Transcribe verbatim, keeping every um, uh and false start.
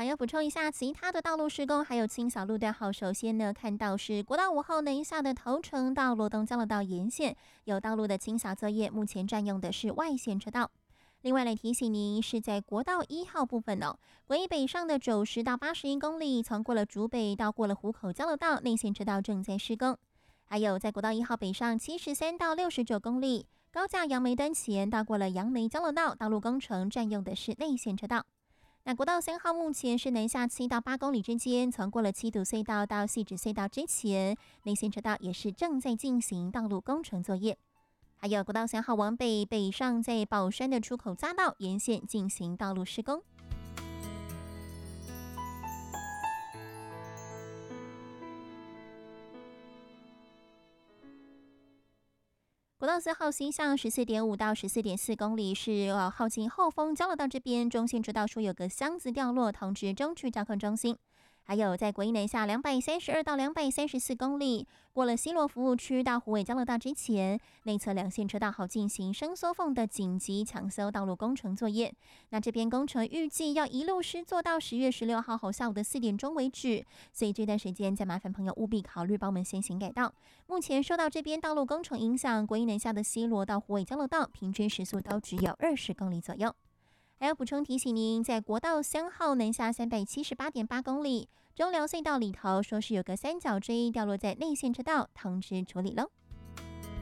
好，要补充一下其他的道路施工，还有清扫路段后，首先呢，看到是国道五号南下的头城到罗东交流道沿线有道路的清扫作业，目前占用的是外线车道。另外来提醒您，是在国道一号部分哦，国一北上的九十到八十一公里，从过了竹北到过了湖口交流道，内线车道正在施工。还有在国道一号北上七十三到六十九公里，高架杨梅端前到过了杨梅交流道，道路工程占用的是内线车道。那国道三号目前是南下七到八公里之间，从过了七堵隧道到汐止隧道之前，内线车道也是正在进行道路工程作业。还有国道三号往北北上，在宝山的出口匝道沿线进行道路施工。国道四号西向 十四点五 到 十四点四公里是呃靠近后丰交流道这边，中线知道说有个箱子掉落，通知中区交控中心。还有在国一南下两百三十二到两百三十四公里，过了西螺服务区到虎尾交流道之前，内侧两线车道好进行伸缩缝的紧急抢修道路工程作业。那这边工程预计要一路施作到十月十六号下午的四点钟为止，所以这段时间再麻烦朋友务必考虑帮我们先行改道。目前受到这边道路工程影响，国一南下的西螺到虎尾交流道平均时速都只有二十公里左右。还要补充提醒您，在国道三号南下三百七十八点八公里，中寮隧道里头说是有个三角锥掉落在内线车道，通知处理喽。